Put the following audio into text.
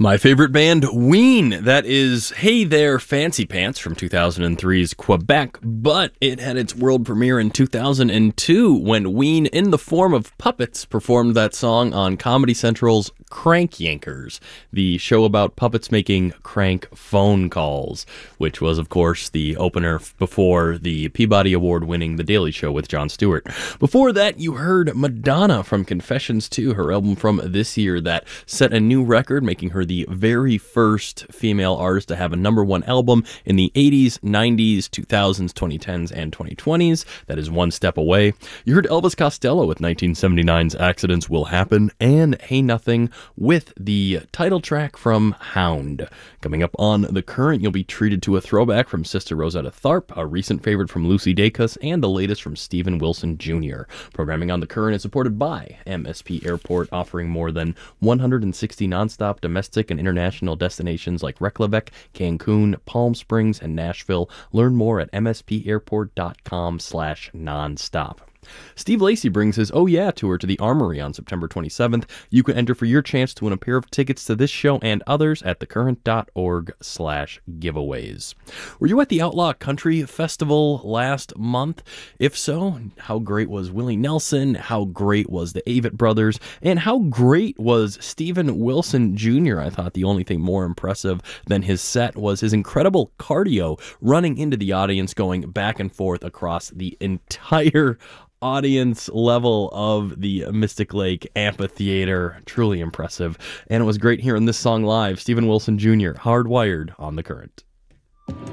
My favorite band, Ween. That is Hey There Fancy Pants from 2003's Quebec, but it had its world premiere in 2002 when Ween, in the form of puppets, performed that song on Comedy Central's Crank Yankers, the show about puppets making crank phone calls, which was, of course, the opener before the Peabody Award-winning The Daily Show with Jon Stewart. Before that, you heard Madonna from Confessions 2, her album from this year that set a new record, making her the very first female artist to have a #1 album in the 80s, 90s, 2000s, 2010s, and 2020s. That is one step away. You heard Elvis Costello with 1979's Accidents Will Happen, and Hey Nothing with the title track from Hound. Coming up on The Current, you'll be treated to a throwback from Sister Rosetta Tharpe, a recent favorite from Lucy Dacus, and the latest from Steven Wilson Jr. Programming on The Current is supported by MSP Airport, offering more than 160 nonstop domestic and international destinations like Reykjavik, Cancun, Palm Springs, and Nashville. Learn more at mspairport.com/nonstop. Steve Lacy brings his Oh Yeah tour to the Armory on September 27th. You can enter for your chance to win a pair of tickets to this show and others at thecurrent.org/giveaways. Were you at the Outlaw Country Festival last month? If so, how great was Willie Nelson? How great was the Avett Brothers? And how great was Steven Wilson Jr.? I thought the only thing more impressive than his set was his incredible cardio, running into the audience, going back and forth across the entire audience level of the Mystic Lake Amphitheater. Truly impressive. And it was great hearing this song live. Steven Wilson Jr., Hardwired on The Current.